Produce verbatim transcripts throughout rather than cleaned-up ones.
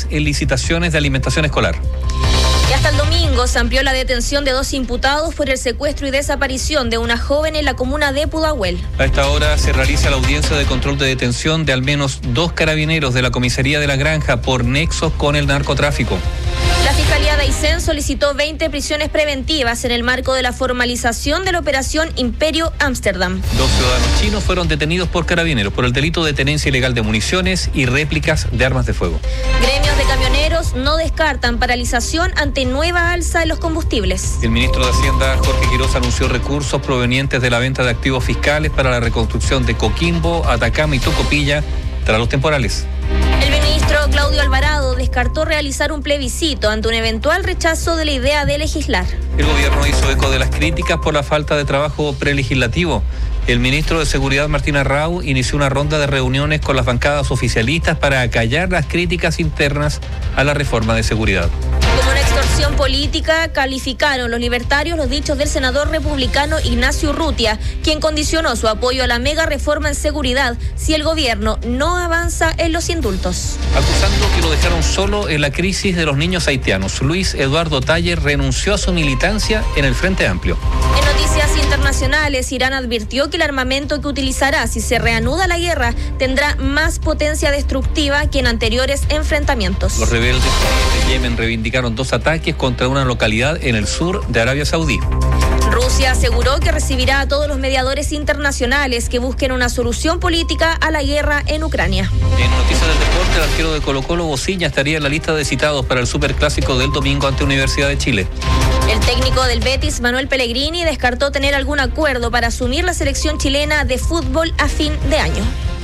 irregularidades en licitaciones de alimentación escolar. Y hasta el domingo se amplió la detención de dos imputados por el secuestro y desaparición de una joven en la comuna de Pudahuel. A esta hora se realiza la audiencia de control de detención de al menos dos carabineros de la comisaría de La Granja por nexos con el narcotráfico. La Fiscalía de Aysén solicitó veinte prisiones preventivas en el marco de la formalización de la operación Imperio Ámsterdam. Dos ciudadanos chinos fueron detenidos por carabineros por el delito de tenencia ilegal de municiones y réplicas de armas de fuego. Gremios de camioneros no descartan paralización ante nueva alza en los combustibles. El ministro de Hacienda, Jorge Quiroz, anunció recursos provenientes de la venta de activos fiscales para la reconstrucción de Coquimbo, Atacama y Tocopilla tras los temporales. El ministro Claudio Alvarado descartó realizar un plebiscito ante un eventual rechazo de la idea de legislar. El gobierno hizo eco de las críticas por la falta de trabajo prelegislativo. El ministro de Seguridad, Martín Arrau, inició una ronda de reuniones con las bancadas oficialistas para acallar las críticas internas a la reforma de seguridad. Como una extorsión política, calificaron los libertarios los dichos del senador republicano Ignacio Urrutia, quien condicionó su apoyo a la mega reforma en seguridad si el gobierno no avanza en los indultos. Acusando que lo dejaron solo en la crisis de los niños haitianos, Luis Eduardo Taller renunció a su militancia en el Frente Amplio. En noticias internacionales, Irán advirtió que el armamento que utilizará si se reanuda la guerra tendrá más potencia destructiva que en anteriores enfrentamientos. Los rebeldes de Yemen reivindicaron dos ataques contra una localidad en el sur de Arabia Saudí. Rusia aseguró que recibirá a todos los mediadores internacionales que busquen una solución política a la guerra en Ucrania. En noticias del deporte, el arquero de Colo-Colo, Bociña, estaría en la lista de citados para el superclásico del domingo ante Universidad de Chile. El técnico del Betis, Manuel Pellegrini, descartó tener algún acuerdo para asumir la selección chilena de fútbol a fin de año.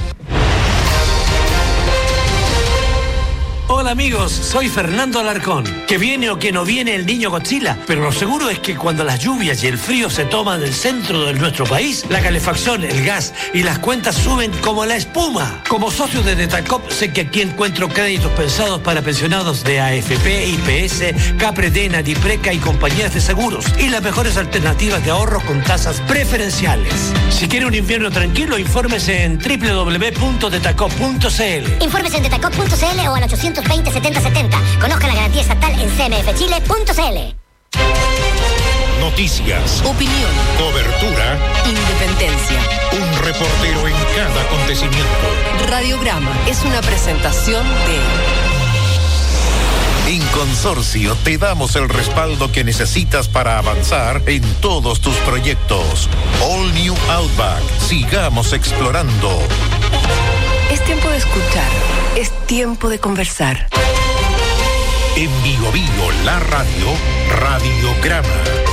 Hola amigos, soy Fernando Alarcón. Que viene o que no viene el niño Godzilla, pero lo seguro es que cuando las lluvias y el frío se toman el centro de nuestro país, la calefacción, el gas y las cuentas suben como la espuma. Como socio de Detacop, sé que aquí encuentro créditos pensados para pensionados de A F P, I P S, Capredena, Dipreca y compañías de seguros, y las mejores alternativas de ahorro con tasas preferenciales. Si quiere un invierno tranquilo, infórmese en doble u doble u doble u punto detacop punto c l. Infórmese en detacop punto c l o al ochocientos veinte setenta setenta. Conozca la garantía estatal en c m f chile punto c l. Noticias, opinión, cobertura, independencia. Un reportero en cada acontecimiento. Radiograma es una presentación de... En Consorcio te damos el respaldo que necesitas para avanzar en todos tus proyectos. All New Outback. Sigamos explorando. Es tiempo de escuchar. Es tiempo de conversar. En Bio Bio, la radio, Radiograma.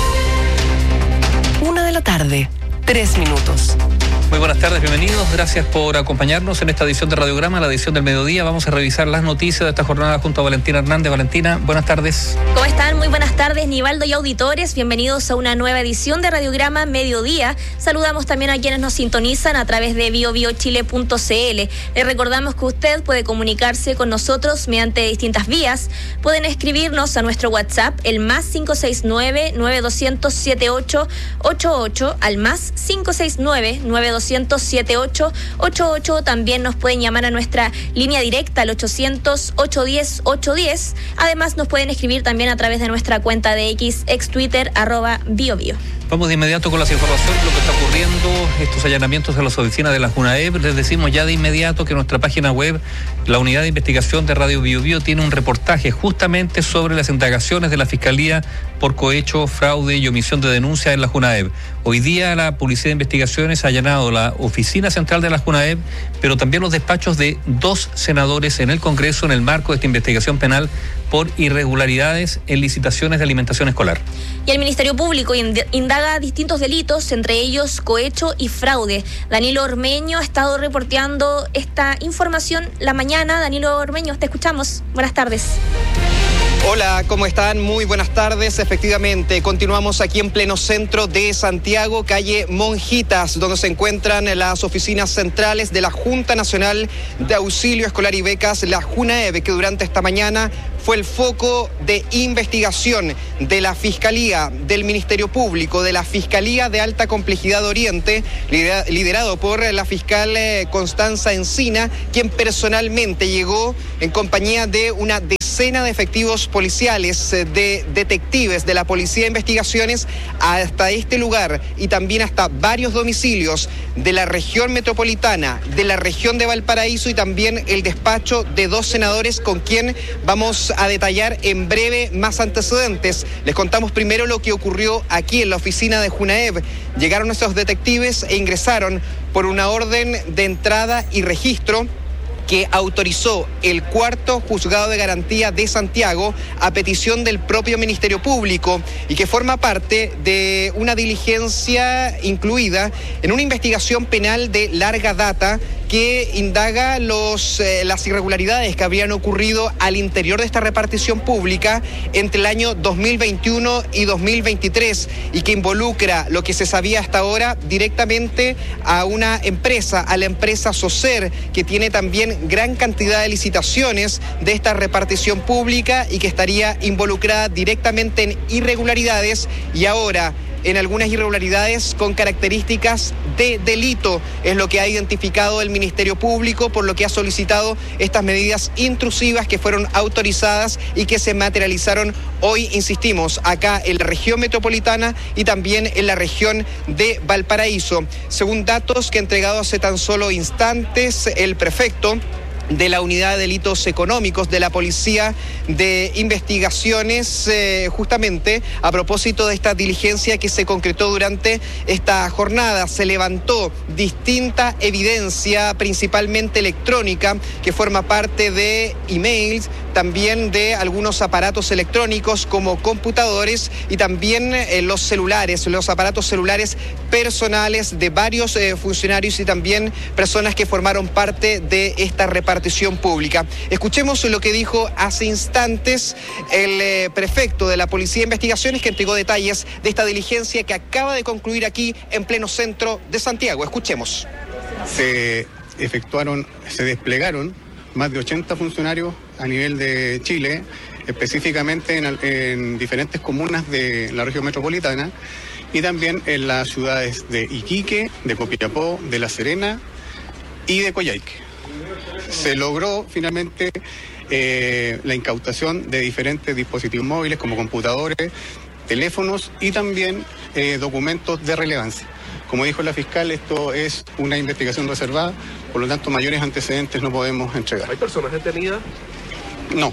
Una de la tarde, tres minutos. Muy buenas tardes, bienvenidos. Gracias por acompañarnos en esta edición de Radiograma, la edición del mediodía. Vamos a revisar las noticias de esta jornada junto a Valentina Hernández. Valentina, buenas tardes. ¿Cómo están? Muy buenas tardes, Nivaldo y auditores. Bienvenidos a una nueva edición de Radiograma Mediodía. Saludamos también a quienes nos sintonizan a través de bio bio chile punto c l. Les recordamos que usted puede comunicarse con nosotros mediante distintas vías. Pueden escribirnos a nuestro WhatsApp, el más cinco seis nueve, nueve dos cero cero, siete ocho ocho ocho, al más cinco seis nueve, nueve dos cero cero, siete ocho ocho ocho. También nos pueden llamar a nuestra línea directa al ochocientos, ochocientos diez, ochocientos diez. Además nos pueden escribir también a través de nuestra cuenta de X, ex Twitter, arroba biobio. Vamos de inmediato con las informaciones, lo que está ocurriendo, estos allanamientos a las oficinas de la JUNAEP. Les decimos ya de inmediato que nuestra página web, la unidad de investigación de Radio Bio Bio, tiene un reportaje justamente sobre las indagaciones de la Fiscalía por cohecho, fraude y omisión de denuncia en la JUNAEP. Hoy día la Policía de Investigaciones ha allanado la oficina central de la JUNAEP, pero también los despachos de dos senadores en el Congreso en el marco de esta investigación penal por irregularidades en licitaciones de alimentación escolar. Y el Ministerio Público indaga distintos delitos, entre ellos cohecho y fraude. Danilo Ormeño ha estado reporteando esta información la mañana. Danilo Ormeño, te escuchamos. Buenas tardes. Hola, ¿cómo están? Muy buenas tardes. Efectivamente, continuamos aquí en pleno centro de Santiago, calle Monjitas, donde se encuentran las oficinas centrales de la Junta Nacional de Auxilio Escolar y Becas, la JUNAEB, que durante esta mañana fue el foco de investigación de la Fiscalía, del Ministerio Público, de la Fiscalía de Alta Complejidad Oriente, liderado por la fiscal Constanza Encina, quien personalmente llegó en compañía de una docena de efectivos policiales, de detectives de la Policía de Investigaciones hasta este lugar y también hasta varios domicilios de la región metropolitana, de la región de Valparaíso y también el despacho de dos senadores con quien vamos a detallar en breve más antecedentes. Les contamos primero lo que ocurrió aquí en la oficina de Junaev. Llegaron nuestros detectives e ingresaron por una orden de entrada y registro que autorizó el cuarto juzgado de garantía de Santiago a petición del propio Ministerio Público y que forma parte de una diligencia incluida en una investigación penal de larga data que indaga los, eh, las irregularidades que habrían ocurrido al interior de esta repartición pública entre el año dos mil veintiuno y dos mil veintitrés y que involucra lo que se sabía hasta ahora directamente a una empresa, a la empresa Socer, que tiene también gran cantidad de licitaciones de esta repartición pública y que estaría involucrada directamente en irregularidades y ahora en algunas irregularidades con características de delito. Es lo que ha identificado el Ministerio Público, por lo que ha solicitado estas medidas intrusivas que fueron autorizadas y que se materializaron hoy, insistimos, acá en la región metropolitana y también en la región de Valparaíso. Según datos que ha entregado hace tan solo instantes el prefecto de la Unidad de Delitos Económicos de la Policía de Investigaciones, eh, justamente a propósito de esta diligencia que se concretó durante esta jornada. Se levantó distinta evidencia, principalmente electrónica, que forma parte de emails, también de algunos aparatos electrónicos como computadores y también eh, los celulares, los aparatos celulares personales de varios eh, funcionarios y también personas que formaron parte de esta repartición pública. Escuchemos lo que dijo hace instantes el eh, prefecto de la Policía de Investigaciones, que entregó detalles de esta diligencia que acaba de concluir aquí en pleno centro de Santiago. Escuchemos. Se efectuaron, se desplegaron más de ochenta funcionarios a nivel de Chile, específicamente en, en diferentes comunas de la región metropolitana y también en las ciudades de Iquique, de Copiapó, de La Serena y de Coyhaique. Se logró finalmente eh, la incautación de diferentes dispositivos móviles como computadores, teléfonos y también eh, documentos de relevancia. Como dijo la fiscal, esto es una investigación reservada, por lo tanto mayores antecedentes no podemos entregar. ¿Hay personas detenidas? No.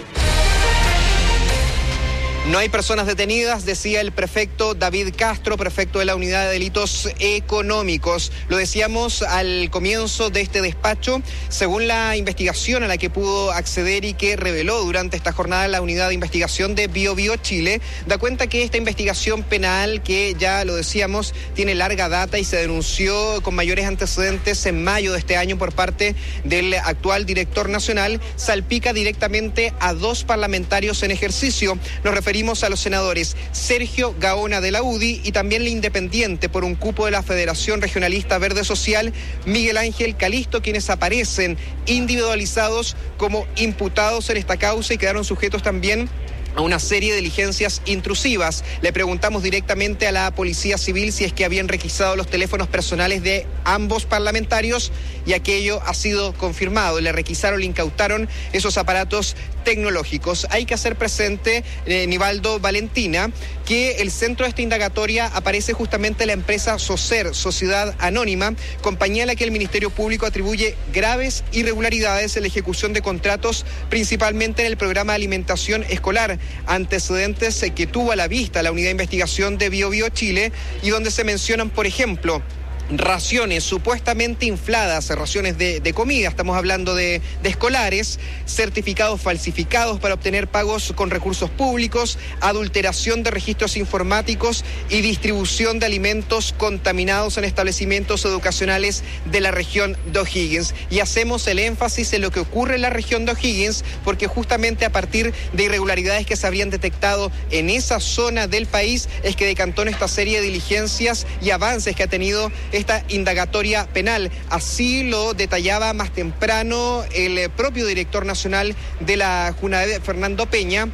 No hay personas detenidas, decía el prefecto David Castro, prefecto de la Unidad de Delitos Económicos. Lo decíamos al comienzo de este despacho, según la investigación a la que pudo acceder y que reveló durante esta jornada la Unidad de Investigación de Bio Bio Chile, da cuenta que esta investigación penal, que ya lo decíamos, tiene larga data y se denunció con mayores antecedentes en mayo de este año por parte del actual director nacional, salpica directamente a dos parlamentarios en ejercicio. Nos referimos a los senadores Sergio Gaona de la U D I y también la Independiente por un cupo de la Federación Regionalista Verde Social, Miguel Ángel Calisto, quienes aparecen individualizados como imputados en esta causa y quedaron sujetos también a una serie de diligencias intrusivas. Le preguntamos directamente a la Policía Civil si es que habían requisado los teléfonos personales de ambos parlamentarios y aquello ha sido confirmado. Le requisaron, le incautaron esos aparatos tecnológicos. Hay que hacer presente, eh, Nivaldo Valentina, que el centro de esta indagatoria aparece justamente la empresa Socer, Sociedad Anónima, compañía a la que el Ministerio Público atribuye graves irregularidades en la ejecución de contratos, principalmente en el programa de alimentación escolar, antecedentes que tuvo a la vista la Unidad de Investigación de Bio Bio Chile y donde se mencionan, por ejemplo, raciones supuestamente infladas, raciones de, de comida, estamos hablando de, de escolares, certificados falsificados para obtener pagos con recursos públicos, adulteración de registros informáticos y distribución de alimentos contaminados en establecimientos educacionales de la región de O'Higgins. Y hacemos el énfasis en lo que ocurre en la región de O'Higgins porque justamente a partir de irregularidades que se habrían detectado en esa zona del país es que decantó en esta serie de diligencias y avances que ha tenido esta indagatoria penal. Así lo detallaba más temprano el propio director nacional de la Junaev, Fernando Peña,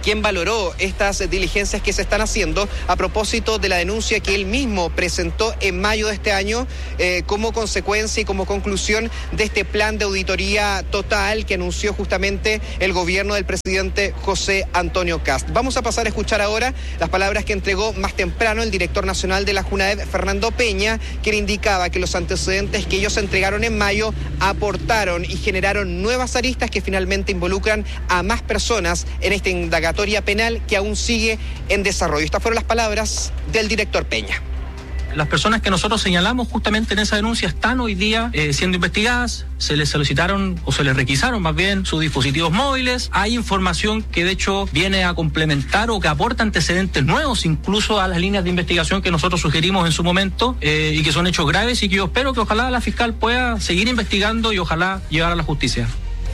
quien valoró estas diligencias que se están haciendo a propósito de la denuncia que él mismo presentó en mayo de este año eh, como consecuencia y como conclusión de este plan de auditoría total que anunció justamente el gobierno del presidente José Antonio Kast. Vamos a pasar a escuchar ahora las palabras que entregó más temprano el director nacional de la JUNAEV, Fernando Peña, quien indicaba que los antecedentes que ellos entregaron en mayo aportaron y generaron nuevas aristas que finalmente involucran a más personas en esta indagatoria penal que aún sigue en desarrollo. Estas fueron las palabras del director Peña. Las personas que nosotros señalamos justamente en esa denuncia están hoy día eh, siendo investigadas, se les solicitaron o se les requisaron más bien sus dispositivos móviles. Hay información que de hecho viene a complementar o que aporta antecedentes nuevos incluso a las líneas de investigación que nosotros sugerimos en su momento eh, y que son hechos graves y que yo espero que ojalá la fiscal pueda seguir investigando y ojalá llevar a la justicia.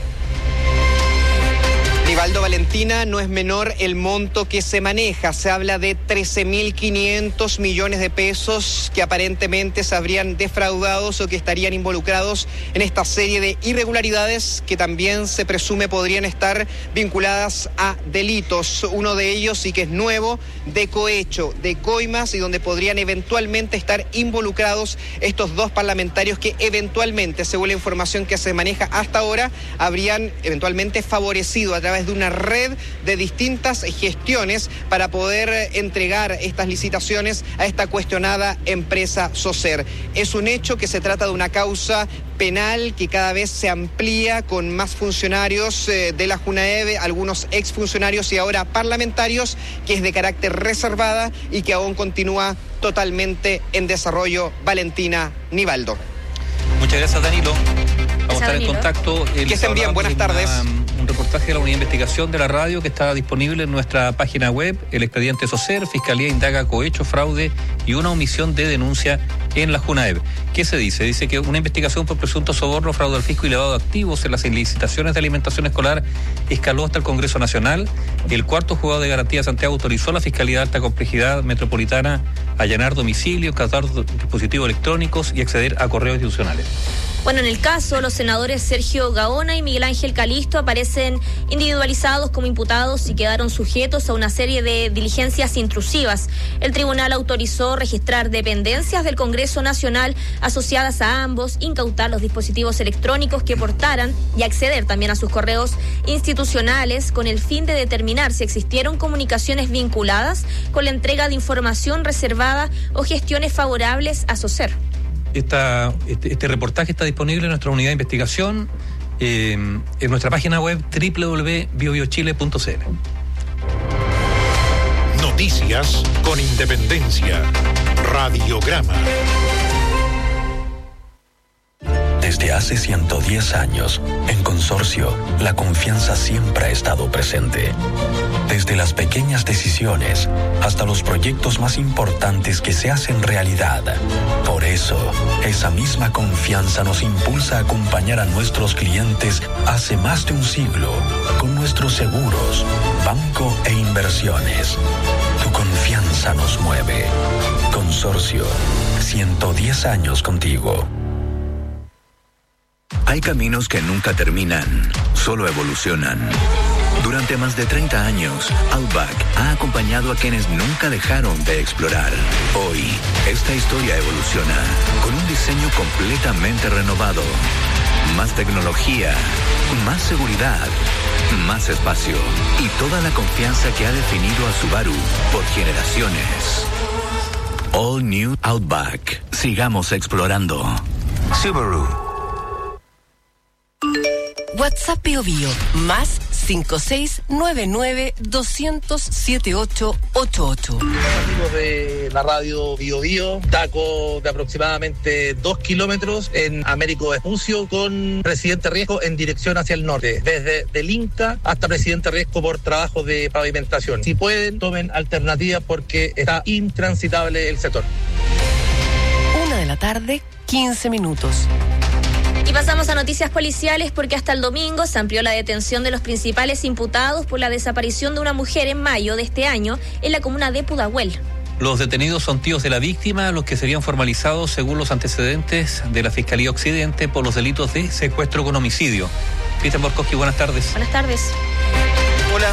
Nivaldo, Valentina, no es menor el monto que se maneja. Se habla de trece mil quinientos millones de pesos que aparentemente se habrían defraudado o que estarían involucrados en esta serie de irregularidades que también se presume podrían estar vinculadas a delitos. Uno de ellos, y que es nuevo, de cohecho, de coimas, y donde podrían eventualmente estar involucrados estos dos parlamentarios que eventualmente, según la información que se maneja hasta ahora, habrían eventualmente favorecido a través de una red de distintas gestiones para poder entregar estas licitaciones a esta cuestionada empresa Socer. Es un hecho que se trata de una causa penal que cada vez se amplía con más funcionarios eh, de la JUNAEV, algunos exfuncionarios y ahora parlamentarios, que es de carácter reservada y que aún continúa totalmente en desarrollo. Valentina, Nivaldo. Muchas gracias, Danilo. Vamos a estar en Danilo. contacto. Que estén bien, buenas tardes. Una, un reportaje de la Unidad de Investigación de la Radio que está disponible en nuestra página web. El expediente Socer, Fiscalía indaga cohecho, fraude y una omisión de denuncia en la JUNAEV. ¿Qué se dice? Dice que una investigación por presunto soborno, fraude al fisco y lavado de activos en las licitaciones de alimentación escolar escaló hasta el Congreso Nacional. El cuarto juzgado de garantía de Santiago autorizó a la Fiscalía de Alta Complejidad Metropolitana a allanar domicilios, captar dispositivos electrónicos y acceder a correos institucionales. Bueno, en el caso, los senadores Sergio Gaona y Miguel Ángel Calisto aparecen individualizados como imputados y quedaron sujetos a una serie de diligencias intrusivas. El tribunal autorizó registrar dependencias del Congreso Nacional asociadas a ambos, incautar los dispositivos electrónicos que portaran y acceder también a sus correos institucionales con el fin de determinar si existieron comunicaciones vinculadas con la entrega de información reservada o gestiones favorables a Socer. Esta, este, este reportaje está disponible en nuestra unidad de investigación eh, en nuestra página web doble u doble u doble u punto bio bio chile punto c l. Noticias con independencia. Radiograma. Desde hace ciento diez años, en Consorcio, la confianza siempre ha estado presente. Desde las pequeñas decisiones hasta los proyectos más importantes que se hacen realidad. Por eso, esa misma confianza nos impulsa a acompañar a nuestros clientes hace más de un siglo con nuestros seguros, banco e inversiones. Tu confianza nos mueve. Consorcio, ciento diez años contigo. Hay caminos que nunca terminan, solo evolucionan. Durante más de treinta años, Outback ha acompañado a quienes nunca dejaron de explorar. Hoy, esta historia evoluciona con un diseño completamente renovado. Más tecnología, más seguridad, más espacio y toda la confianza que ha definido a Subaru por generaciones. All New Outback. Sigamos explorando. Subaru. WhatsApp Bio Bio, más cinco seis nueve nueve dos cero cero siete ocho ocho ocho. Amigos de la radio Bio Bio, taco de aproximadamente dos kilómetros en Américo Vespucio con Presidente Riesco en dirección hacia el norte, desde Del Inca hasta Presidente Riesco por trabajo de pavimentación. Si pueden, tomen alternativas porque está intransitable el sector. Una de la tarde, quince minutos. Y pasamos a noticias policiales porque hasta el domingo se amplió la detención de los principales imputados por la desaparición de una mujer en mayo de este año en la comuna de Pudahuel. Los detenidos son tíos de la víctima, los que serían formalizados según los antecedentes de la Fiscalía Occidente por los delitos de secuestro con homicidio. Cristian Borkowski, buenas tardes. Buenas tardes. Hola,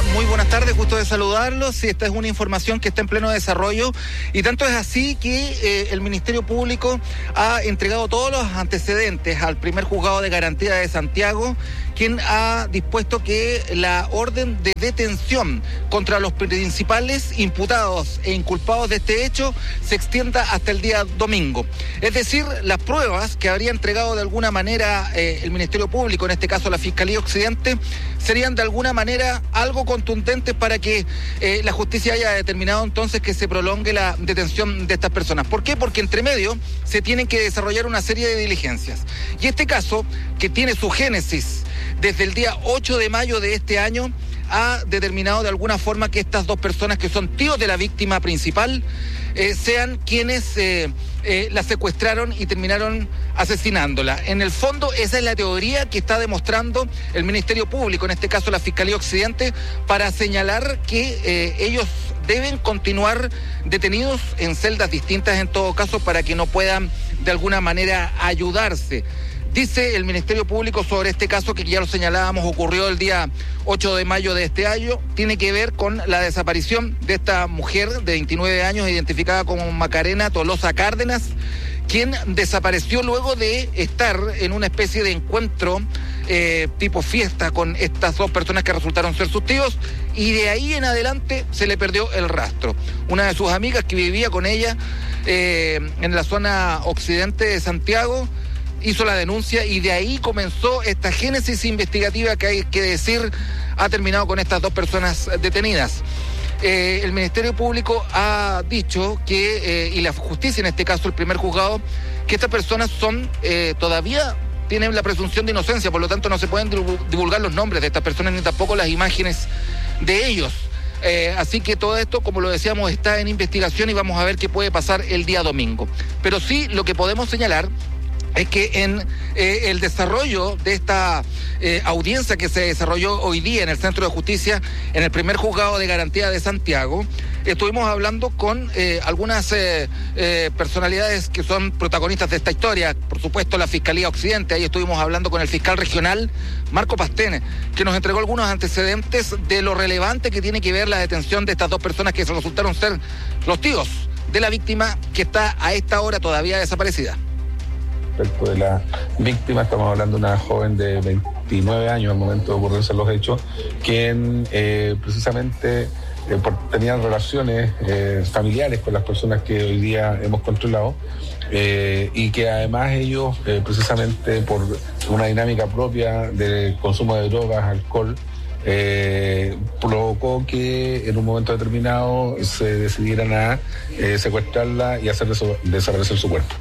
Muy buenas tardes, gusto de saludarlos. Sí, esta es una información que está en pleno desarrollo y tanto es así que eh, el Ministerio Público ha entregado todos los antecedentes al primer juzgado de garantía de Santiago, quien ha dispuesto que la orden de detención contra los principales imputados e inculpados de este hecho se extienda hasta el día domingo. Es decir, las pruebas que habría entregado de alguna manera eh, el Ministerio Público, en este caso la Fiscalía Occidente, serían de alguna manera algo contundentes para que eh, la justicia haya determinado entonces que se prolongue la detención de estas personas. ¿Por qué? Porque entre medio se tienen que desarrollar una serie de diligencias. Y este caso, que tiene su génesis desde el día ocho de mayo de este año, ha determinado de alguna forma que estas dos personas que son tíos de la víctima principal eh, sean quienes eh, eh, la secuestraron y terminaron asesinándola. En el fondo, esa es la teoría que está demostrando el Ministerio Público, en este caso la Fiscalía Occidente, para señalar que eh, ellos deben continuar detenidos en celdas distintas en todo caso para que no puedan de alguna manera ayudarse. Dice el Ministerio Público sobre este caso, que ya lo señalábamos, ocurrió el día ocho de mayo de este año, tiene que ver con la desaparición de esta mujer de veintinueve años, identificada como Macarena Tolosa Cárdenas, quien desapareció luego de estar en una especie de encuentro eh, tipo fiesta con estas dos personas que resultaron ser sus tíos, y de ahí en adelante se le perdió el rastro. Una de sus amigas que vivía con ella eh, en la zona occidente de Santiago hizo la denuncia y de ahí comenzó esta génesis investigativa que, hay que decir, ha terminado con estas dos personas detenidas. Eh, el Ministerio Público ha dicho que, eh, y la justicia en este caso, el primer juzgado, que estas personas son eh, todavía tienen la presunción de inocencia, por lo tanto no se pueden divulgar los nombres de estas personas ni tampoco las imágenes de ellos. Eh, así que todo esto, como lo decíamos, está en investigación y vamos a ver qué puede pasar el día domingo. Pero sí, lo que podemos señalar es que en eh, el desarrollo de esta eh, audiencia que se desarrolló hoy día en el Centro de Justicia, en el primer juzgado de garantía de Santiago, estuvimos hablando con eh, algunas eh, eh, personalidades que son protagonistas de esta historia. Por supuesto, la Fiscalía Occidente. Ahí estuvimos hablando con el fiscal regional Marco Pastene, que nos entregó algunos antecedentes de lo relevante que tiene que ver la detención de estas dos personas que resultaron ser los tíos de la víctima, que está a esta hora todavía desaparecida. Respecto de la víctima, estamos hablando de una joven de veintinueve años al momento de ocurrirse los hechos, quien eh, precisamente eh, por, tenían relaciones eh, familiares con las personas que hoy día hemos controlado, eh, y que además ellos, eh, precisamente por una dinámica propia de consumo de drogas, alcohol, Eh, provocó que en un momento determinado se decidieran a eh, secuestrarla y hacer deso- desaparecer su cuerpo.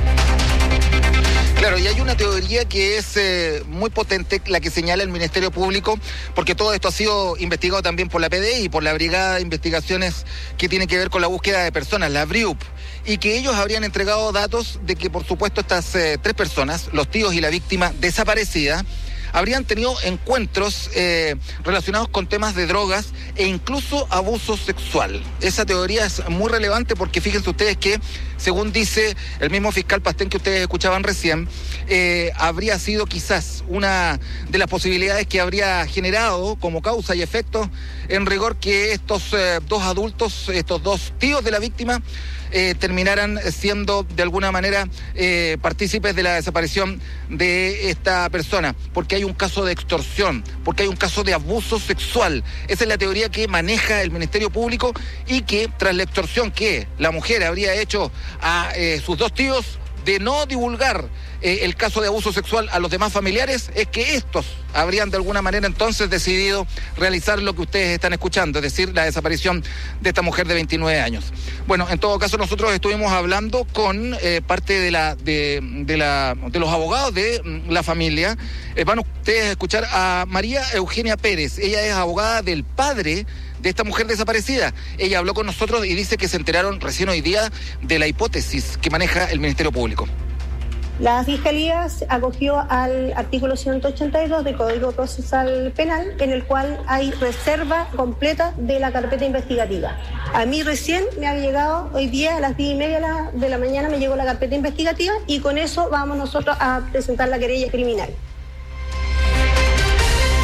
Claro, y hay una teoría que es eh, muy potente, la que señala el Ministerio Público, porque todo esto ha sido investigado también por la P D I y por la Brigada de Investigaciones que tiene que ver con la búsqueda de personas, la B R I U P, y que ellos habrían entregado datos de que, por supuesto, estas eh, tres personas, los tíos y la víctima desaparecida, habrían tenido encuentros eh, relacionados con temas de drogas e incluso abuso sexual. Esa teoría es muy relevante porque fíjense ustedes que, según dice el mismo fiscal Pastén que ustedes escuchaban recién, eh, habría sido quizás una de las posibilidades que habría generado como causa y efecto en rigor que estos eh, dos adultos, estos dos tíos de la víctima, Eh, terminaran siendo de alguna manera eh, partícipes de la desaparición de esta persona, porque hay un caso de extorsión, porque hay un caso de abuso sexual. Esa es la teoría que maneja el Ministerio Público, y que tras la extorsión que la mujer habría hecho a eh, sus dos tíos de no divulgar eh, el caso de abuso sexual a los demás familiares, es que estos habrían de alguna manera entonces decidido realizar lo que ustedes están escuchando, es decir, la desaparición de esta mujer de veintinueve años. Bueno, en todo caso nosotros estuvimos hablando con eh, parte de la de, de la de los abogados de mm, la familia. Eh, van ustedes a escuchar a María Eugenia Pérez. Ella es abogada del padre de esta mujer desaparecida. Ella habló con nosotros y dice que se enteraron recién hoy día de la hipótesis que maneja el Ministerio Público. La Fiscalía acogió al artículo ciento ochenta y dos del Código Procesal Penal, en el cual hay reserva completa de la carpeta investigativa. A mí recién me ha llegado, hoy día a las diez y media de la, de la mañana me llegó la carpeta investigativa, y con eso vamos nosotros a presentar la querella criminal.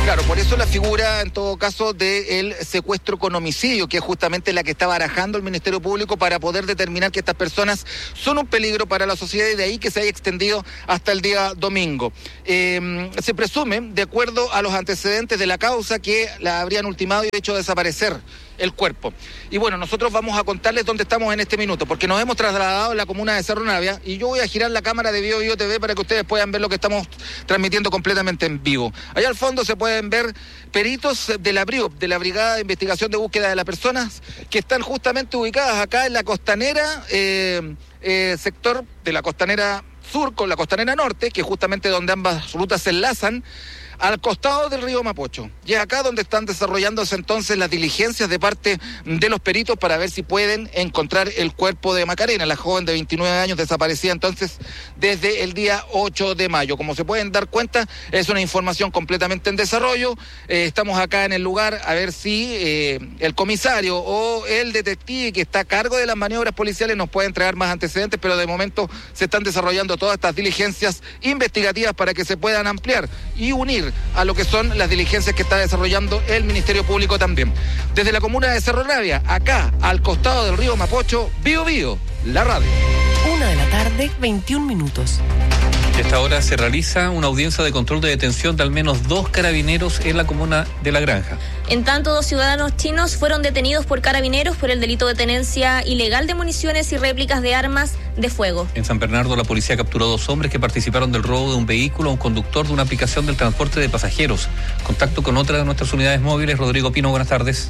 Claro, por eso la figura, en todo caso, del secuestro con homicidio, que es justamente la que está barajando el Ministerio Público para poder determinar que estas personas son un peligro para la sociedad y de ahí que se haya extendido hasta el día domingo. Eh, se presume, de acuerdo a los antecedentes de la causa, que la habrían ultimado y hecho desaparecer el cuerpo. Y bueno, nosotros vamos a contarles dónde estamos en este minuto, porque nos hemos trasladado a la comuna de Cerro Navia y yo voy a girar la cámara de Bio Bio T V para que ustedes puedan ver lo que estamos transmitiendo completamente en vivo. Allá al fondo se pueden ver peritos de la BRIOP, de la Brigada de Investigación de Búsqueda de las Personas, que están justamente ubicadas acá en la costanera, eh, eh, sector de la costanera sur con la costanera norte, que es justamente donde ambas rutas se enlazan, al costado del río Mapocho. Y es acá donde están desarrollándose entonces las diligencias de parte de los peritos para ver si pueden encontrar el cuerpo de Macarena, la joven de veintinueve años desaparecida entonces desde el día ocho de mayo. Como se pueden dar cuenta, es una información completamente en desarrollo. Eh, estamos acá en el lugar a ver si eh, el comisario o el detective que está a cargo de las maniobras policiales nos puede entregar más antecedentes, pero de momento se están desarrollando todas estas diligencias investigativas para que se puedan ampliar y unir a lo que son las diligencias que está desarrollando el Ministerio Público también. Desde la comuna de Cerro Navia, acá, al costado del río Mapocho, Bio Bio, la radio. Una de la tarde, veintiún minutos. A esta hora se realiza una audiencia de control de detención de al menos dos carabineros en la comuna de La Granja. En tanto, dos ciudadanos chinos fueron detenidos por carabineros por el delito de tenencia ilegal de municiones y réplicas de armas de fuego. En San Bernardo, la policía capturó dos hombres que participaron del robo de un vehículo a un conductor de una aplicación del transporte de pasajeros. Contacto con otra de nuestras unidades móviles. Rodrigo Pino, buenas tardes.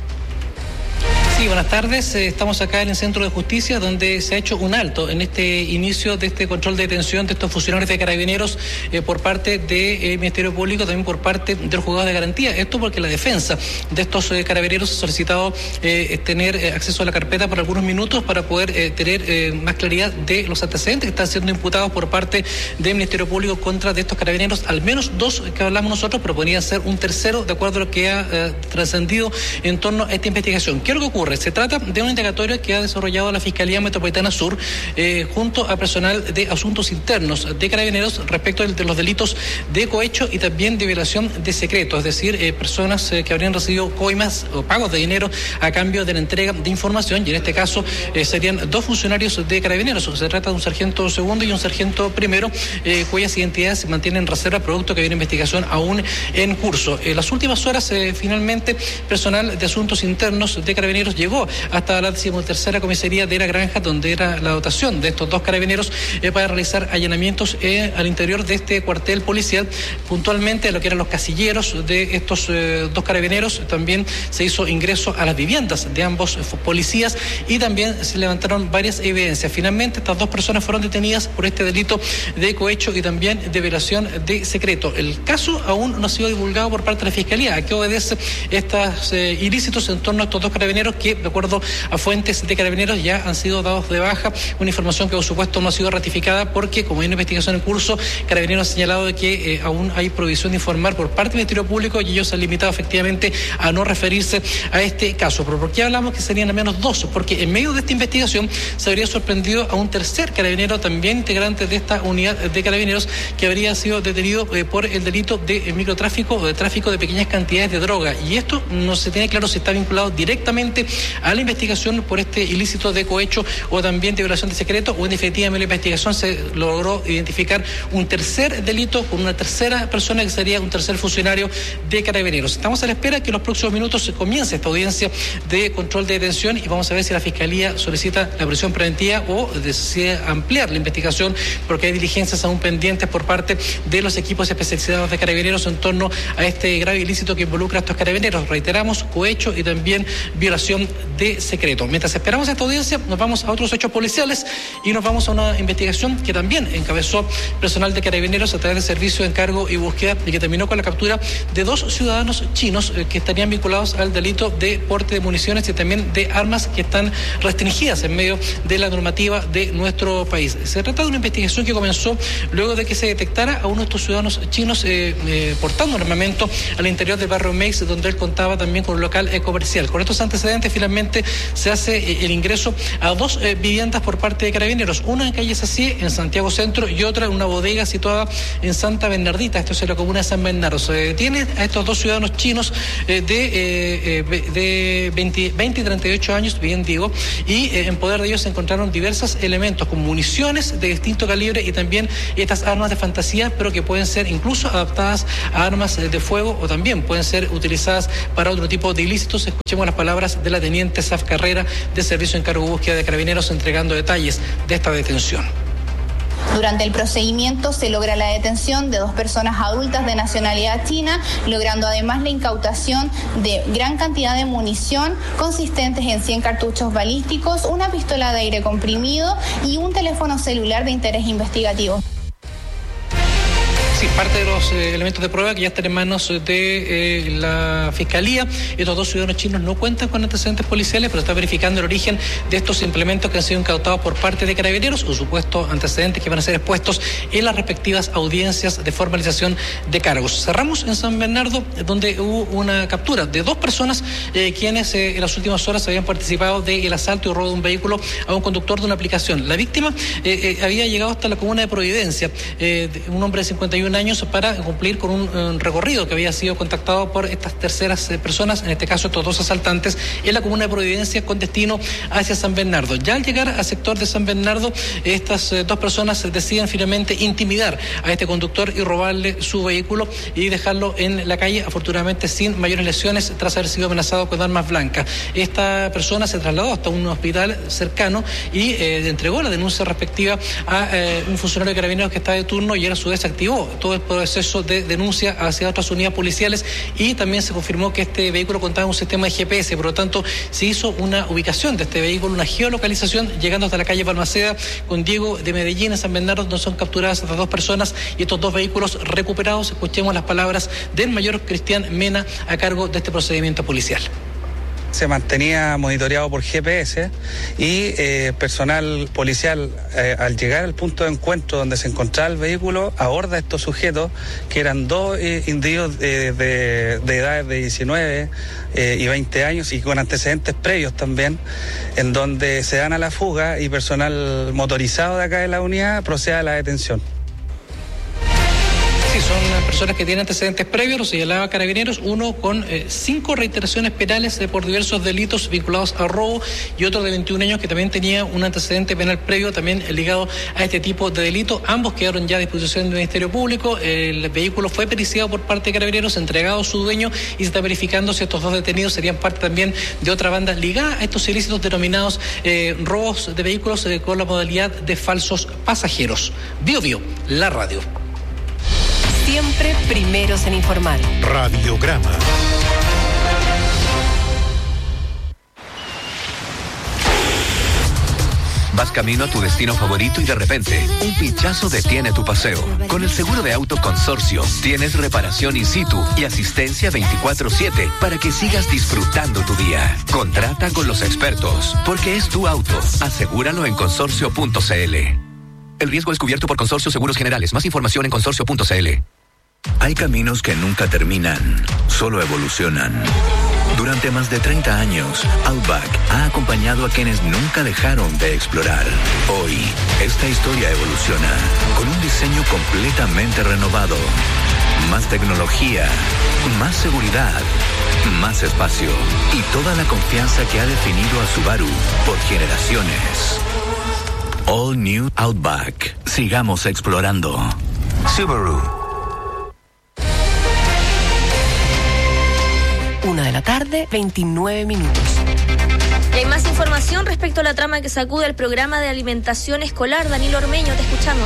Sí, buenas tardes. Estamos acá en el Centro de Justicia, donde se ha hecho un alto en este inicio de este control de detención de estos funcionarios de carabineros eh, por parte del Ministerio Público, también por parte del juzgado de garantía. Esto porque la defensa de estos eh, carabineros ha solicitado eh, tener eh, acceso a la carpeta por algunos minutos para poder eh, tener eh, más claridad de los antecedentes que están siendo imputados por parte del Ministerio Público contra de estos carabineros. Al menos dos que hablamos nosotros, pero podrían ser un tercero, de acuerdo a lo que ha eh, trascendido en torno a esta investigación. ¿Qué es lo que ocurre? Se trata de un indagatorio que ha desarrollado la Fiscalía Metropolitana Sur eh, junto a personal de asuntos internos de carabineros respecto de los delitos de cohecho y también de violación de secreto, es decir, eh, personas eh, que habrían recibido coimas o pagos de dinero a cambio de la entrega de información, y en este caso eh, serían dos funcionarios de carabineros. Se trata de un sargento segundo y un sargento primero, eh, cuyas identidades se mantienen en reserva producto que hay una investigación aún en curso. En las últimas horas, eh, finalmente, personal de asuntos internos de carabineros llegó hasta la decimotercera comisaría de La Granja, donde era la dotación de estos dos carabineros eh, para realizar allanamientos eh, al interior de este cuartel policial, puntualmente lo que eran los casilleros de estos eh, dos carabineros. También se hizo ingreso a las viviendas de ambos eh, policías y también se levantaron varias evidencias. Finalmente, estas dos personas fueron detenidas por este delito de cohecho y también de violación de secreto. El caso aún no ha sido divulgado por parte de la Fiscalía. ¿A qué obedece estos eh, ilícitos en torno a estos dos carabineros que, de acuerdo a fuentes de carabineros, ya han sido dados de baja? Una información que por supuesto no ha sido ratificada porque, como hay una investigación en curso, Carabineros ha señalado de que eh, aún hay prohibición de informar por parte del Ministerio Público y ellos se han limitado efectivamente a no referirse a este caso. ¿Pero por qué hablamos que serían al menos dos? Porque en medio de esta investigación se habría sorprendido a un tercer carabinero, también integrante de esta unidad de carabineros, que habría sido detenido eh, por el delito de eh, microtráfico o de tráfico de pequeñas cantidades de droga. Y esto no se tiene claro si está vinculado directamente a la investigación por este ilícito de cohecho o también de violación de secreto, o en definitiva en la investigación se logró identificar un tercer delito con una tercera persona que sería un tercer funcionario de carabineros. Estamos a la espera que en los próximos minutos se comience esta audiencia de control de detención y vamos a ver si la Fiscalía solicita la prisión preventiva o decide ampliar la investigación, porque hay diligencias aún pendientes por parte de los equipos especializados de carabineros en torno a este grave ilícito que involucra a estos carabineros. Reiteramos, cohecho y también violación de secreto. Mientras esperamos esta audiencia, nos vamos a otros hechos policiales y nos vamos a una investigación que también encabezó personal de carabineros a través de servicio de encargo y búsqueda, y que terminó con la captura de dos ciudadanos chinos eh, que estarían vinculados al delito de porte de municiones y también de armas que están restringidas en medio de la normativa de nuestro país. Se trata de una investigación que comenzó luego de que se detectara a uno de estos ciudadanos chinos eh, eh, portando un armamento al interior del barrio Meix, donde él contaba también con un local eh, comercial. Con estos antecedentes, finalmente se hace eh, el ingreso a dos eh, viviendas por parte de Carabineros, una en calle Sací, en Santiago Centro, y otra en una bodega situada en Santa Bernardita, esto es en la comuna de San Bernardo. Se detiene a estos dos ciudadanos chinos eh, de, eh, eh, de veinte, veinte y treinta y ocho años, bien digo, y eh, en poder de ellos se encontraron diversos elementos como municiones de distinto calibre y también estas armas de fantasía, pero que pueden ser incluso adaptadas a armas de fuego o también pueden ser utilizadas para otro tipo de ilícitos. Escuchemos las palabras de la teniente Saf Carrera de Servicio de Encargo de Búsqueda de Carabineros entregando detalles de esta detención. Durante el procedimiento se logra la detención de dos personas adultas de nacionalidad china, logrando además la incautación de gran cantidad de munición consistentes en cien cartuchos balísticos, una pistola de aire comprimido y un teléfono celular de interés investigativo. Sí, parte de los eh, elementos de prueba que ya están en manos de eh, la Fiscalía. Estos dos ciudadanos chinos no cuentan con antecedentes policiales, pero está verificando el origen de estos implementos que han sido incautados por parte de Carabineros, o supuestos antecedentes que van a ser expuestos en las respectivas audiencias de formalización de cargos. Cerramos en San Bernardo, donde hubo una captura de dos personas eh, quienes eh, en las últimas horas habían participado del asalto y robo de un vehículo a un conductor de una aplicación. La víctima eh, eh, había llegado hasta la comuna de Providencia, eh, un hombre de cincuenta y un años, para cumplir con un, un recorrido que había sido contactado por estas terceras eh, personas, en este caso estos dos asaltantes, en la comuna de Providencia con destino hacia San Bernardo. Ya al llegar al sector de San Bernardo, estas eh, dos personas deciden finalmente intimidar a este conductor y robarle su vehículo y dejarlo en la calle, afortunadamente sin mayores lesiones tras haber sido amenazado con armas blancas. Esta persona se trasladó hasta un hospital cercano y eh, entregó la denuncia respectiva a eh, un funcionario de Carabineros que está de turno, y él a su vez activó todo el proceso de denuncia hacia otras unidades policiales, y también se confirmó que este vehículo contaba con un sistema de G P S, por lo tanto se hizo una ubicación de este vehículo, una geolocalización, llegando hasta la calle Balmaceda con Diego de Medellín en San Bernardo, donde son capturadas estas dos personas y estos dos vehículos recuperados. Escuchemos las palabras del mayor Cristian Mena a cargo de este procedimiento policial. Se mantenía monitoreado por G P S y eh, personal policial eh, al llegar al punto de encuentro donde se encontraba el vehículo aborda a estos sujetos, que eran dos eh, individuos de, de, de edades de diecinueve eh, y veinte años y con antecedentes previos también, en donde se dan a la fuga y personal motorizado de acá de la unidad procede a la detención. Sí, son personas que tienen antecedentes previos, lo señalaba Carabineros, uno con eh, cinco reiteraciones penales eh, por diversos delitos vinculados a robo, y otro de veintiún años que también tenía un antecedente penal previo también ligado a este tipo de delito. Ambos quedaron ya a disposición del Ministerio Público. El vehículo fue periciado por parte de Carabineros, entregado a su dueño, y se está verificando si estos dos detenidos serían parte también de otra banda ligada a estos ilícitos denominados eh, robos de vehículos eh, con la modalidad de falsos pasajeros. Bio Bio, la radio. Siempre primeros en informar. Radiograma. Vas camino a tu destino favorito y de repente, un pinchazo detiene tu paseo. Con el seguro de auto Consorcio, tienes reparación in situ y asistencia veinticuatro siete para que sigas disfrutando tu día. Contrata con los expertos, porque es tu auto. Asegúralo en consorcio punto c l. El riesgo es cubierto por Consorcio Seguros Generales. Más información en consorcio punto c l. Hay caminos que nunca terminan, solo evolucionan. Durante más de treinta años, Outback ha acompañado a quienes nunca dejaron de explorar. Hoy, esta historia evoluciona con un diseño completamente renovado. Más tecnología, más seguridad, más espacio y toda la confianza que ha definido a Subaru por generaciones. All New Outback. Sigamos explorando. Subaru. Una de la tarde, veintinueve minutos. Y hay más información respecto a la trama que sacude el programa de alimentación escolar. Danilo Ormeño, te escuchamos.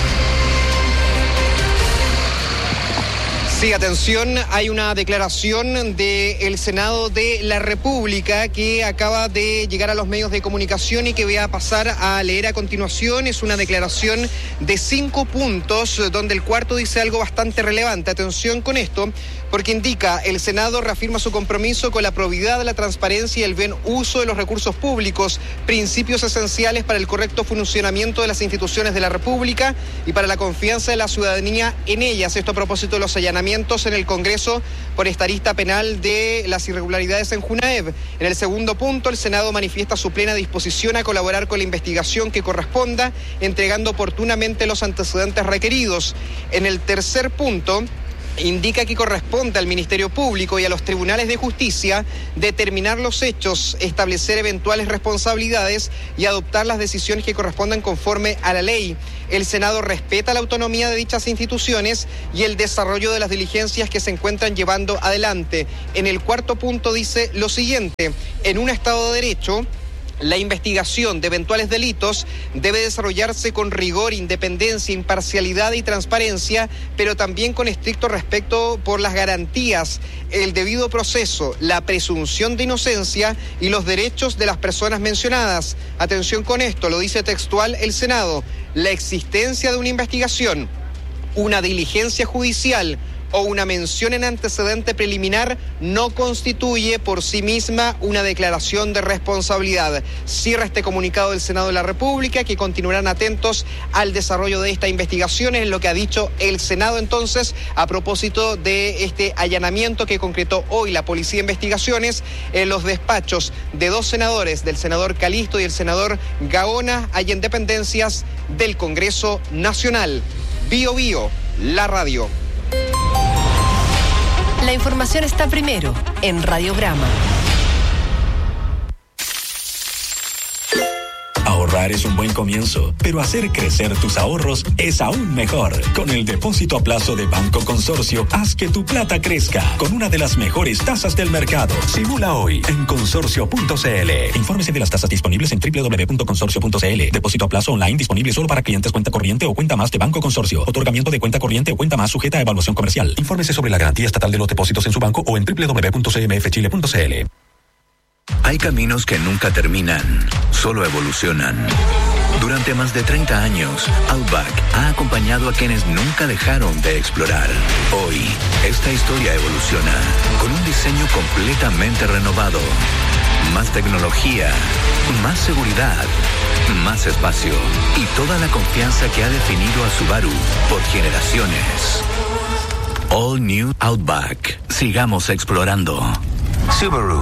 Sí, atención, hay una declaración del Senado de la República que acaba de llegar a los medios de comunicación y que voy a pasar a leer a continuación. Es una declaración de cinco puntos, donde el cuarto dice algo bastante relevante. Atención con esto, porque indica: el Senado reafirma su compromiso con la probidad, la transparencia y el buen uso de los recursos públicos, principios esenciales para el correcto funcionamiento de las instituciones de la República y para la confianza de la ciudadanía en ellas. Esto a propósito de los allanamientos cuestionamientos en el Congreso por esta arista penal de las irregularidades en Junaev. En el segundo punto, el Senado manifiesta su plena disposición a colaborar con la investigación que corresponda, entregando oportunamente los antecedentes requeridos. En el tercer punto, indica que corresponde al Ministerio Público y a los tribunales de justicia determinar los hechos, establecer eventuales responsabilidades y adoptar las decisiones que correspondan conforme a la ley. El Senado respeta la autonomía de dichas instituciones y el desarrollo de las diligencias que se encuentran llevando adelante. En el cuarto punto dice lo siguiente: en un Estado de Derecho, la investigación de eventuales delitos debe desarrollarse con rigor, independencia, imparcialidad y transparencia, pero también con estricto respeto por las garantías, el debido proceso, la presunción de inocencia y los derechos de las personas mencionadas. Atención con esto, lo dice textual el Senado: la existencia de una investigación, una diligencia judicial o una mención en antecedente preliminar no constituye por sí misma una declaración de responsabilidad. Cierra este comunicado del Senado de la República, que continuarán atentos al desarrollo de esta investigación, es lo que ha dicho el Senado entonces a propósito de este allanamiento que concretó hoy la Policía de Investigaciones en los despachos de dos senadores, del senador Calisto y el senador Gaona, allá en dependencias del Congreso Nacional. Bio Bio, la radio. La información está primero en Radiograma. Ahorrar es un buen comienzo, pero hacer crecer tus ahorros es aún mejor. Con el depósito a plazo de Banco Consorcio, haz que tu plata crezca con una de las mejores tasas del mercado. Simula hoy en consorcio punto c l. Infórmese de las tasas disponibles en doble u doble u doble u punto consorcio punto c l. Depósito a plazo online disponible solo para clientes cuenta corriente o cuenta más de Banco Consorcio. Otorgamiento de cuenta corriente o cuenta más sujeta a evaluación comercial. Infórmese sobre la garantía estatal de los depósitos en su banco o en doble u doble u doble u punto c m f chile punto c l. Hay caminos que nunca terminan, solo evolucionan. Durante más de treinta años, Outback ha acompañado a quienes nunca dejaron de explorar. Hoy, esta historia evoluciona con un diseño completamente renovado. Más tecnología, más seguridad, más espacio y toda la confianza que ha definido a Subaru por generaciones. All New Outback. Sigamos explorando. Subaru.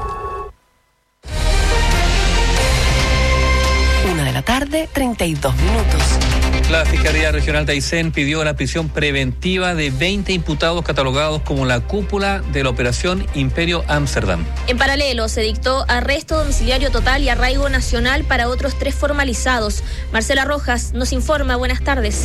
Tarde, treinta y dos minutos. La Fiscalía Regional de Aysén pidió la prisión preventiva de veinte imputados catalogados como la cúpula de la Operación Imperio Ámsterdam. En paralelo, se dictó arresto domiciliario total y arraigo nacional para otros tres formalizados. Marcela Rojas nos informa. Buenas tardes.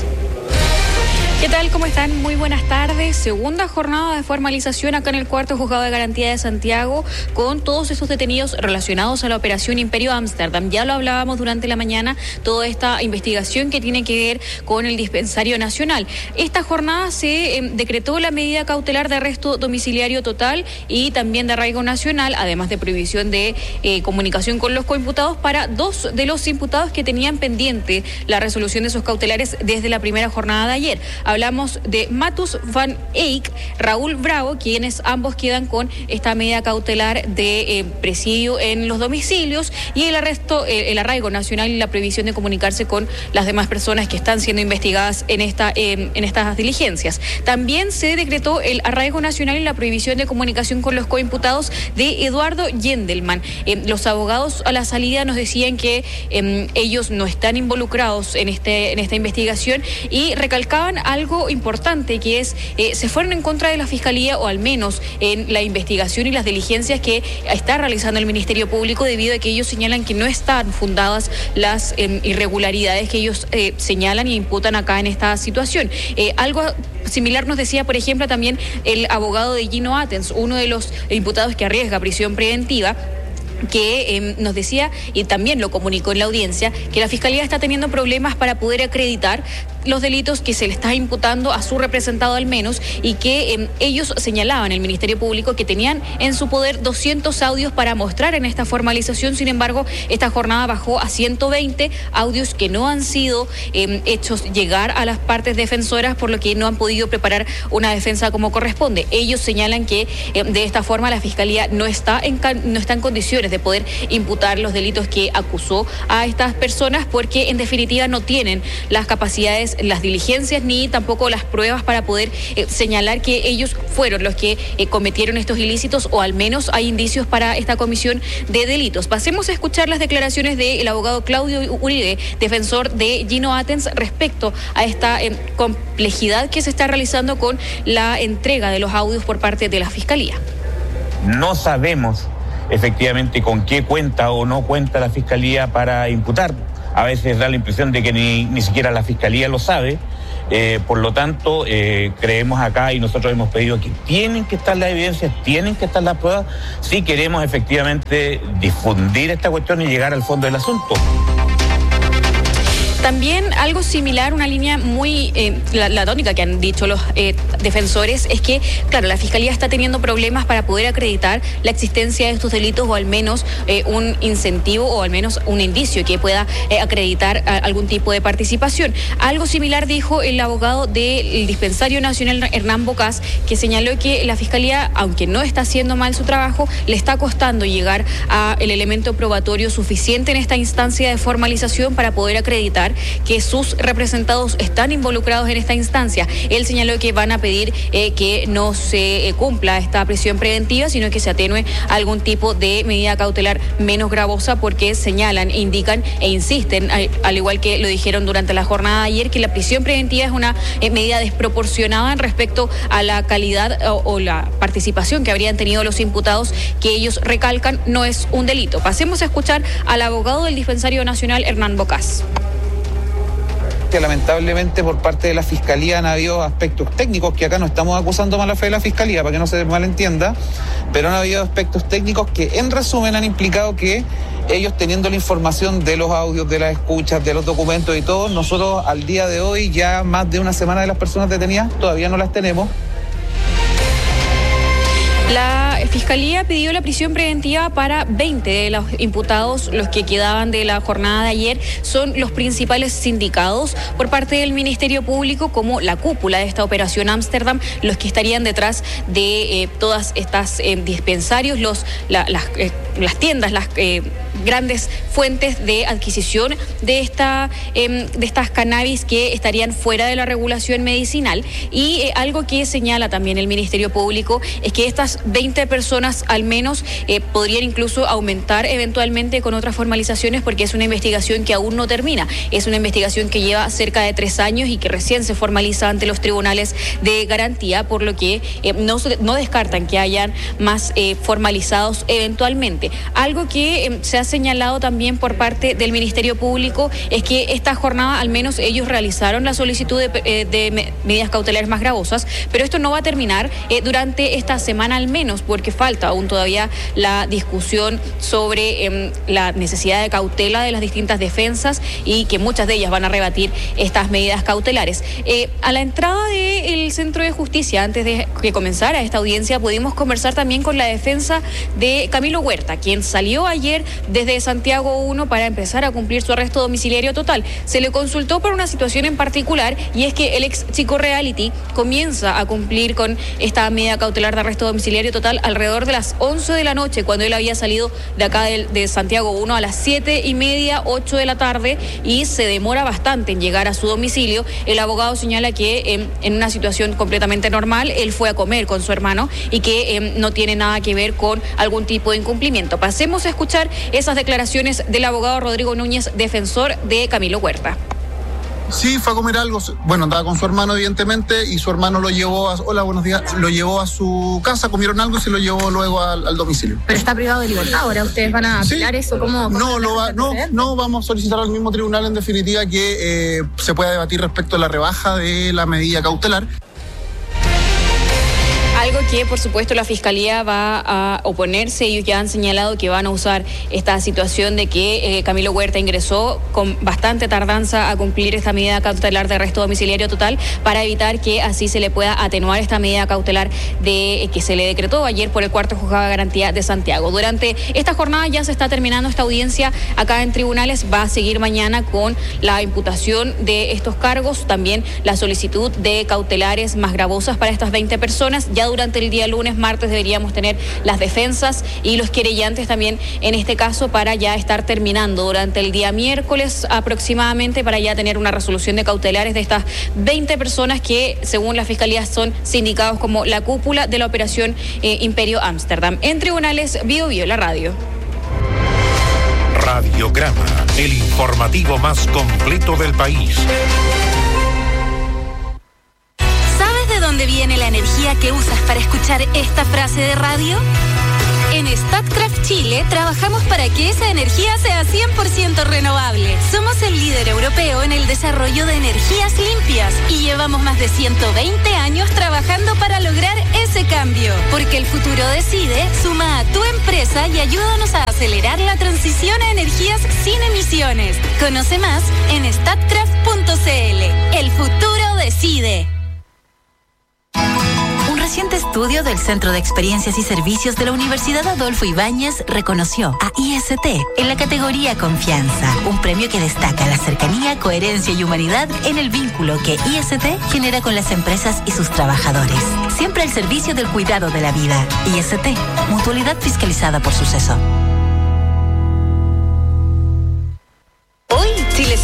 ¿Qué tal? ¿Cómo están? Muy buenas tardes. Segunda jornada de formalización acá en el cuarto juzgado de garantía de Santiago con todos estos detenidos relacionados a la operación Imperio Ámsterdam. Ya lo hablábamos durante la mañana, toda esta investigación que tiene que ver con el dispensario nacional. Esta jornada se eh, decretó la medida cautelar de arresto domiciliario total y también de arraigo nacional, además de prohibición de eh, comunicación con los coimputados para dos de los imputados que tenían pendiente la resolución de sus cautelares desde la primera jornada de ayer. Hablamos de Matus van Eyck, Raúl Bravo, quienes ambos quedan con esta medida cautelar de eh, presidio en los domicilios y el arresto, eh, el arraigo nacional y la prohibición de comunicarse con las demás personas que están siendo investigadas en esta eh, en estas diligencias. También se decretó el arraigo nacional y la prohibición de comunicación con los coimputados de Eduardo Yendelman. Eh, los abogados a la salida nos decían que eh, ellos no están involucrados en este en esta investigación y recalcaban a algo importante, que es, eh, se fueron en contra de la Fiscalía, o al menos en la investigación y las diligencias que está realizando el Ministerio Público, debido a que ellos señalan que no están fundadas las eh, irregularidades que ellos eh, señalan y imputan acá en esta situación. Eh, algo similar nos decía, por ejemplo, también el abogado de Gino Atens, uno de los imputados que arriesga prisión preventiva, que eh, nos decía, y también lo comunicó en la audiencia, que la Fiscalía está teniendo problemas para poder acreditar los delitos que se le está imputando a su representado al menos, y que eh, ellos señalaban, el Ministerio Público, que tenían en su poder doscientos audios para mostrar en esta formalización. Sin embargo, esta jornada bajó a ciento veinte audios que no han sido eh, hechos llegar a las partes defensoras, por lo que no han podido preparar una defensa como corresponde. Ellos señalan que eh, de esta forma la Fiscalía no está en, no está en condiciones de poder imputar los delitos que acusó a estas personas, porque en definitiva no tienen las capacidades las, las diligencias ni tampoco las pruebas para poder eh, señalar que ellos fueron los que eh, cometieron estos ilícitos, o al menos hay indicios para esta comisión de delitos. Pasemos a escuchar las declaraciones del abogado Claudio Uribe, defensor de Gino Atens, respecto a esta eh, complejidad que se está realizando con la entrega de los audios por parte de la Fiscalía. No sabemos efectivamente con qué cuenta o no cuenta la Fiscalía para imputar. A veces da la impresión de que ni, ni siquiera la Fiscalía lo sabe. Eh, por lo tanto, eh, creemos acá, y nosotros hemos pedido que tienen que estar las evidencias, tienen que estar las pruebas, si queremos efectivamente difundir esta cuestión y llegar al fondo del asunto. También algo similar, una línea muy, eh, la, la tónica que han dicho los eh, defensores es que, claro, la Fiscalía está teniendo problemas para poder acreditar la existencia de estos delitos, o al menos eh, un incentivo o al menos un indicio que pueda eh, acreditar a, algún tipo de participación. Algo similar dijo el abogado del Dispensario Nacional Hernán Bocás, que señaló que la Fiscalía, aunque no está haciendo mal su trabajo, le está costando llegar a el elemento probatorio suficiente en esta instancia de formalización para poder acreditar que sus representados están involucrados en esta instancia. Él señaló que van a pedir eh, que no se eh, cumpla esta prisión preventiva, sino que se atenúe algún tipo de medida cautelar menos gravosa, porque señalan, indican e insisten, al, al igual que lo dijeron durante la jornada de ayer, que la prisión preventiva es una eh, medida desproporcionada en respecto a la calidad o, o la participación que habrían tenido los imputados, que ellos recalcan no es un delito. Pasemos a escuchar al abogado del Dispensario Nacional Hernán Bocás. Que lamentablemente por parte de la Fiscalía han habido aspectos técnicos, que acá no estamos acusando mala fe de la Fiscalía, para que no se malentienda, pero han habido aspectos técnicos que en resumen han implicado que ellos, teniendo la información de los audios, de las escuchas, de los documentos y todo, nosotros al día de hoy, ya más de una semana de las personas detenidas, todavía no las tenemos. La Fiscalía pidió la prisión preventiva para veinte de los imputados. Los que quedaban de la jornada de ayer son los principales sindicados por parte del Ministerio Público, como la cúpula de esta operación Ámsterdam, los que estarían detrás de eh, todas estas eh, dispensarios, los, la, las, eh, las tiendas, las eh, grandes fuentes de adquisición de, esta, eh, de estas cannabis que estarían fuera de la regulación medicinal. Y eh, algo que señala también el Ministerio Público es que estas veinte personas al menos eh, podrían incluso aumentar eventualmente con otras formalizaciones, porque es una investigación que aún no termina. Es una investigación que lleva cerca de tres años y que recién se formaliza ante los tribunales de garantía, por lo que eh, no, no descartan que hayan más eh, formalizados eventualmente. Algo que eh, se ha señalado también por parte del Ministerio Público es que esta jornada al menos ellos realizaron la solicitud de, eh, de medidas cautelares más gravosas, pero esto no va a terminar eh, durante esta semana al menos, porque falta aún todavía la discusión sobre eh, la necesidad de cautela de las distintas defensas, y que muchas de ellas van a rebatir estas medidas cautelares. Eh, a la entrada del Centro de Justicia, antes de que comenzara esta audiencia, pudimos conversar también con la defensa de Camilo Huerta, quien salió ayer desde Santiago uno para empezar a cumplir su arresto domiciliario total. Se le consultó por una situación en particular, y es que el ex Chico Reality comienza a cumplir con esta medida cautelar de arresto domiciliario total alrededor de las once de la noche, cuando él había salido de acá de, de Santiago uno a las siete y media, ocho de la tarde, y se demora bastante en llegar a su domicilio. El abogado señala que eh, en una situación completamente normal él fue a comer con su hermano y que eh, no tiene nada que ver con algún tipo de incumplimiento. Pasemos a escuchar esas declaraciones del abogado Rodrigo Núñez, defensor de Camilo Huerta. Sí, fue a comer algo. Bueno, andaba con su hermano, evidentemente, y su hermano lo llevó a... Hola, buenos días. Lo llevó a su casa, comieron algo y se lo llevó luego al, al domicilio. Pero está privado de libertad ahora. ¿Ustedes van a apelar sí. eso? ¿Cómo? No, lo va, no, no, vamos a solicitar al mismo tribunal, en definitiva, que eh, se pueda debatir respecto a la rebaja de la medida cautelar. Algo que, por supuesto, la Fiscalía va a oponerse. Ellos ya han señalado que van a usar esta situación de que eh, Camilo Huerta ingresó con bastante tardanza a cumplir esta medida cautelar de arresto domiciliario total, para evitar que así se le pueda atenuar esta medida cautelar de eh, que se le decretó ayer por el cuarto juzgado de garantía de Santiago. Durante esta jornada ya se está terminando esta audiencia acá en tribunales. Va a seguir mañana con la imputación de estos cargos, también la solicitud de cautelares más gravosas para estas veinte personas. Ya durante el día lunes, martes deberíamos tener las defensas y los querellantes también en este caso para ya estar terminando durante el día miércoles aproximadamente, para ya tener una resolución de cautelares de estas veinte personas que según la Fiscalía son sindicados como la cúpula de la operación eh, Imperio Ámsterdam. En tribunales, Bio Bio, la radio. Radiograma, el informativo más completo del país. ¿Sabes de dónde viene la energía que usas para escuchar esta frase de radio? En Statkraft Chile trabajamos para que esa energía sea cien por ciento renovable. Somos el líder europeo en el desarrollo de energías limpias y llevamos más de ciento veinte años trabajando para lograr ese cambio. Porque el futuro decide, suma a tu empresa y ayúdanos a acelerar la transición a energías sin emisiones. Conoce más en statkraft punto c l. El futuro decide. Un reciente estudio del Centro de Experiencias y Servicios de la Universidad Adolfo Ibáñez reconoció a I S T en la categoría Confianza, un premio que destaca la cercanía, coherencia y humanidad en el vínculo que I S T genera con las empresas y sus trabajadores. Siempre al servicio del cuidado de la vida. I S T, mutualidad fiscalizada por Suceso. Hoy, Chile